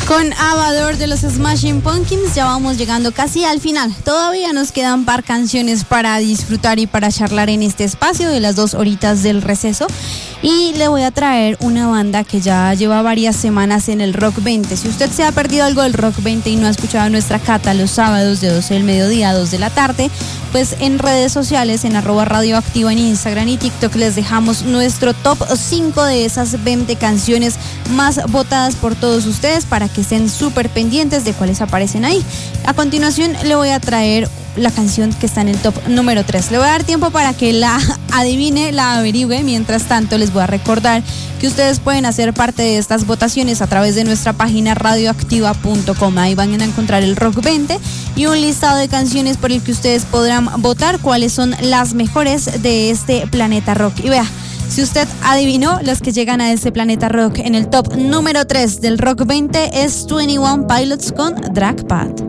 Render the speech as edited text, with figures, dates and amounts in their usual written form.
Con Avador de los Smashing Pumpkins ya vamos llegando casi al final. Todavía nos quedan par canciones para disfrutar y para charlar en este espacio de las 2 horitas del receso. Y le voy a traer una banda que ya lleva varias semanas en el Rock 20. Si usted se ha perdido algo del Rock 20 y no ha escuchado nuestra cata los sábados de 12 del mediodía a 2 de la tarde, pues en redes sociales, en @radioactiva en Instagram y TikTok, les dejamos nuestro top 5 de esas 20 canciones más votadas por todos ustedes para que estén súper pendientes de cuáles aparecen ahí. A continuación le voy a traer la canción que está en el top número 3. Le voy a dar tiempo para que la adivine, la averigüe. Mientras tanto, les voy a recordar que ustedes pueden hacer parte de estas votaciones a través de nuestra página radioactiva.com. Ahí van a encontrar el Rock 20 y un listado de canciones por el que ustedes podrán votar cuáles son las mejores de este planeta rock. Y vea, si usted adivinó, los que llegan a ese planeta rock en el top número 3 del Rock 20 es 21 Pilots con Drag Pad.